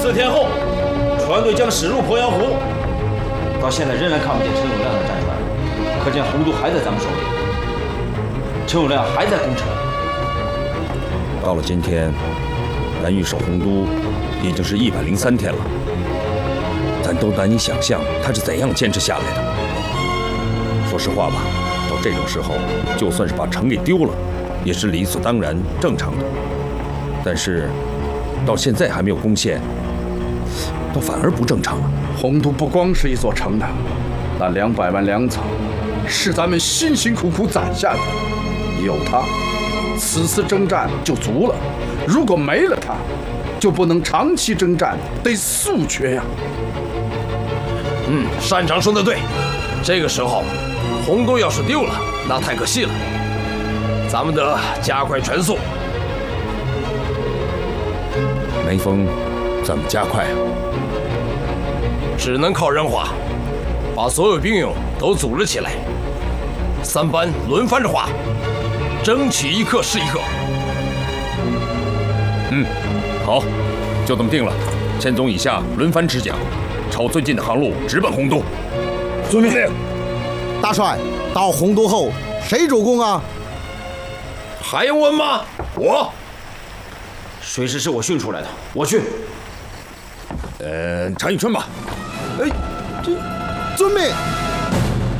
4天后，船队将驶入鄱阳湖。到现在仍然看不见陈友谅的战船，可见洪都还在咱们手里，陈友谅还在攻城。 到了今天，南豫守洪都已经是103天了，咱都难以想象他是怎样坚持下来的。说实话吧，到这种时候，就算是把城给丢了，也是理所当然、正常的。但是，到现在还没有攻陷，倒反而不正常了。 洪都不光是一座城的，那200万粮草是咱们辛辛苦苦攒下的，有它，此次征战就足了。如果没了它，就不能长期征战，得速决呀。 山长说得对，这个时候，洪都要是丢了，那太可惜了。咱们得加快船速。 梅峰，怎么加快啊？ 只能靠人划，把所有兵勇都组织起来，3班轮番着划，争取一刻是一刻。 好，就这么定了。千总以下轮番持桨，朝最近的航路直奔洪都。 遵命。 大帅，到洪都后谁主攻啊？ 还用问吗？我。 水师是我训出来的，我去。 常遇春吧。 遵命。